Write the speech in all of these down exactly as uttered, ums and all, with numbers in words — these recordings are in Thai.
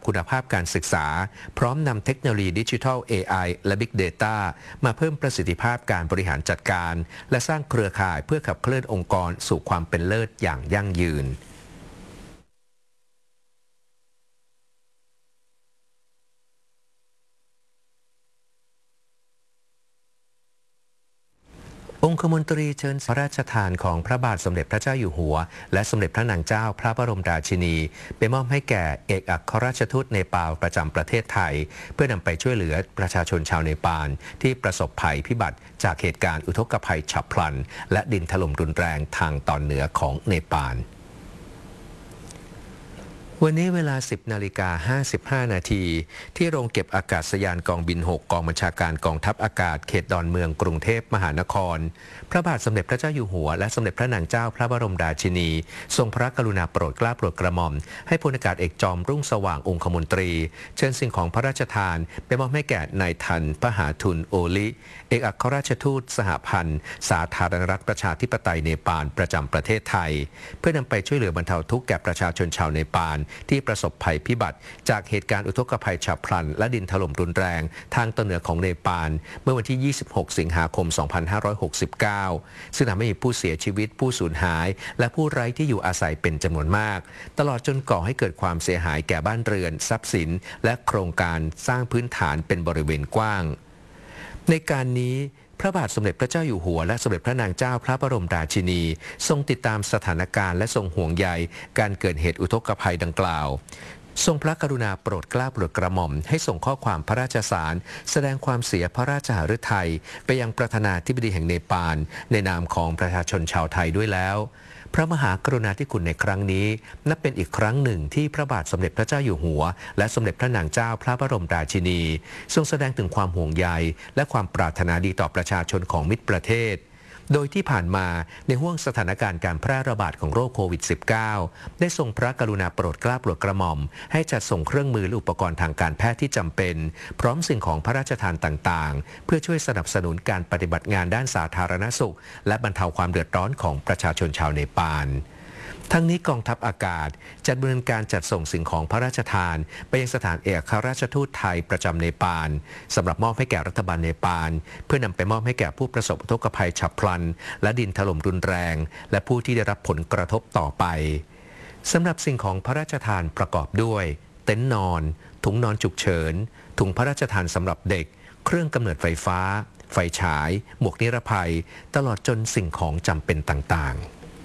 คุณภาพการศึกษาพร้อมนำเทคโนโลยีดิจิทัล เอ ไอ และ Big Data มาเพิ่มประสิทธิภาพการบริหารจัดการและสร้างเครือข่ายเพื่อขับเคลื่อนองค์กรสู่ความเป็นเลิศอย่างยั่งยืนองคมนตรีเชิญพระราชทานของพระบาทสมเด็จพระเจ้าอยู่หัวและสมเด็จพระนางเจ้าพระบรมราชินีไปมอบให้แก่เอกอัครราชทูตเนปาลประจำประเทศไทยเพื่อนำไปช่วยเหลือประชาชนชาวเนปาลที่ประสบภัยพิบัติจากเหตุการณ์อุทกภัยฉับพลันและดินถล่มรุนแรงทางตอนเหนือของเนปาลวันนี้เวลา สิบนาฬิกาห้าสิบห้านาทีที่โรงเก็บอากาศยานกองบินหกกองบัญชาการกองทัพอากาศเขตดอนเมืองกรุงเทพมหานครพระบาทสมเด็จพระเจ้าอยู่หัวและสมเด็จพระนางเจ้าพระบรมราชินีทรงพระกรุณาโปรดเกล้าโปรดกระหม่อมให้พลอากาศเอกจอมรุ่งสว่างองคมนตรีเชิญสิ่งของพระราชทานไปมอบให้แก่นายทันพหาทุนโอลิเอกอัครราชทูตสหพันธ์สาธารณรัฐประชาธิปไตยเนปาลประจำประเทศไทยเพื่อนำไปช่วยเหลือบรรเทาทุกข์แก่ประชาชนชาวเนปาลที่ประสบภัยพิบัติจากเหตุการณ์อุทกภัยฉับพลันและดินถล่มรุนแรงทางตอนเหนือของเนปาลเมื่อวันที่ ยี่สิบหก สิงหาคม สองพันห้าร้อยหกสิบเก้า ซึ่งทำให้มีผู้เสียชีวิตผู้สูญหายและผู้ไร้ที่อยู่อาศัยเป็นจำนวนมากตลอดจนก่อให้เกิดความเสียหายแก่บ้านเรือนทรัพย์สินและโครงการสร้างพื้นฐานเป็นบริเวณกว้างในการนี้พระบาทสมเด็จพระเจ้าอยู่หัวและสมเด็จพระนางเจ้าพระบรมราชินีทรงติดตามสถานการณ์และทรงห่วงใยการเกิดเหตุอุทกภัยดังกล่าวทรงพระกรุณาโปรดเกล้าโปรดกระหม่อมให้ส่งข้อความพระราชสารแสดงความเสียพระราชหฤทัยไปยังประธานาธิบดีแห่งเนปาลในนามของประชาชนชาวไทยด้วยแล้วพระมหากรุณาธิคุณในครั้งนี้นับเป็นอีกครั้งหนึ่งที่พระบาทสมเด็จพระเจ้าอยู่หัวและสมเด็จพระนางเจ้าพระบรมราชินีทรงแสดงถึงความห่วงใยและความปรารถนาดีต่อประชาชนของมิตรประเทศโดยที่ผ่านมาในห้วงสถานการณ์การแพร่ระบาดของโรคโควิด สิบเก้า ได้ทรงพระกรุณาโปรดเกล้าโปรดกระหม่อมให้จัดส่งเครื่องมือและอุปกรณ์ทางการแพทย์ที่จำเป็นพร้อมสิ่งของพระราชทานต่างๆเพื่อช่วยสนับสนุนการปฏิบัติงานด้านสาธารณสุขและบรรเทาความเดือดร้อนของประชาชนชาวเนปาลทั้งนี้กองทัพอากาศจะดำเนินการจัดส่งสิ่งของพระราชทานไปยังสถานเอกอัครราชทูตไทยประจำเนปาลสำหรับมอบให้แก่รัฐบาลเนปาลเพื่อนำไปมอบให้แก่ผู้ประสบอุทกภัยฉับพลันและดินถล่มรุนแรงและผู้ที่ได้รับผลกระทบต่อไปสำหรับสิ่งของพระราชทานประกอบด้วยเต็นท์นอนถุงนอนฉุกเฉินถุงพระราชทานสำหรับเด็กเครื่องกำเนิดไฟฟ้าไฟฉายหมวกนิรภัยตลอดจนสิ่งของจำเป็นต่างๆ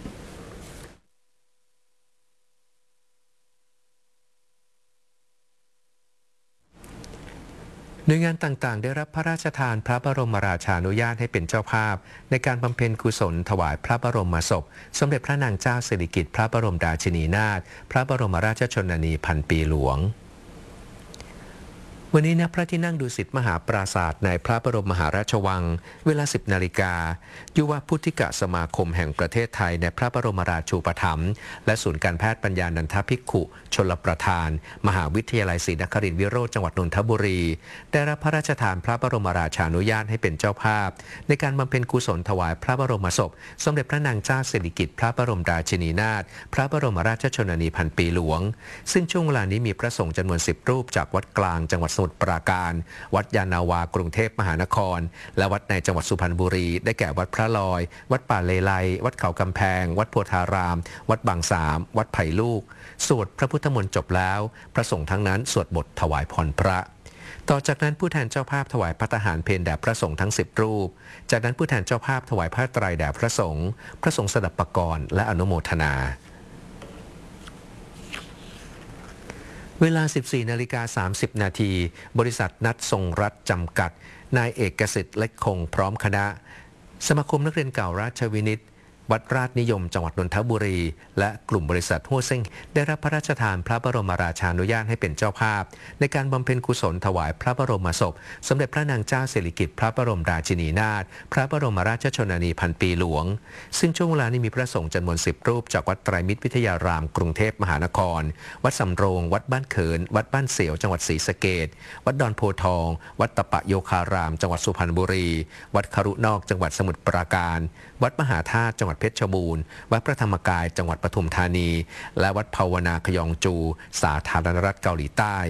หน่วยงานต่างๆได้รับพระราชทานพระบรมราชานุญาตให้เป็นเจ้าภาพในการบำเพ็ญกุศลถวายพระบรมศพสมเด็จพระนางเจ้าสิริกิติ์พระบรมราชินีนาถพระบรมราชชนนีพันปีหลวงวันนี้ณพระที่นั่งดุสิตมหาปราสาทในพระบรมมหาราชวังเวลา สิบนาฬิกายุวพุทธิกสมาคมแห่งประเทศไทยในพระบรมราชูปถัมภ์และศูนย์การแพทย์ปัญญานันทภิกขุชลประทานมหาวิทยาลัยศรีนครินทรวิโรจน์จังหวัดนนทบุรีได้รับพระราชทานพระบรมราชานุญาตให้เป็นเจ้าภาพในการบำเพ็ญกุศลถวายพระบรมศพสมเด็จพระนางเจ้าสิริกิติ์พระบรมราชินีนาถพระบรมราชชนนีพันปีหลวงซึ่งช่วงเวลานี้มีพระสงฆ์จำนวนสิบรูปจากวัดกลางจังหวัดสมุทรปราการวัดยานนาวากรุงเทพมหานครและวัดในจังหวัดสุพรรณบุรีได้แก่วัดพระลอยวัดป่าเลไลวัดเขากำแพงวัดโพธารามวัดบางสามวัดไผ่ลูกสวดพระพุทธมนต์จบแล้วพระสงฆ์ทั้งนั้นสวดบทถวายพรพระต่อจากนั้นผู้แทนเจ้าภาพถวายภัตตาหารเพลแด่พระสงฆ์ทั้งสิบรูปจากนั้นผู้แทนเจ้าภาพถวายผ้าไตรแด่พระสงฆ์พระสงฆ์สดับปกรณ์และอนุโมทนาเวลา สิบสี่นาฬิกาสามสิบนาทีบริษัทนัดทรงรัฐจำกัดนายเอกสิทธิ์เล็กคงพร้อมคณะสมาคมนักเรียนเก่าราชวินิต วัดราชนิยมจังหวัดนนทบุรีและกลุ่มบริษัทฮั่วเซ่งได้รับพระราชทานพระบรมราชานุญาตให้เป็นเจ้าภาพในการบำเพ็ญกุศลถวายพระบรมศพสมเด็จพระนางเจ้าสิริกิติ์พระบรมราชินีนาถพระบรมราชชนนีพันปีหลวงซึ่งช่วงเวลานี้มีพระสงฆ์จำนวนสิบรูปจากวัดไตรมิตรวิทยารามกรุงเทพมหานครวัดสำโรงวัดบ้านเขินวัดบ้านเสียวจังหวัดศรีสะเกษวัดดอนโพทองวัดตะปะโยคารามจังหวัดสุพรรณบุรีวัดคารุนอกจังหวัดสมุทรปราการวัดมหาธาตุจังหวัดเพชรบูรณ์วัดพระธรรมกายจังหวัดปทุมธานีและวัดภาวนาขยองจูสาธารณรัฐเกาหลีใต้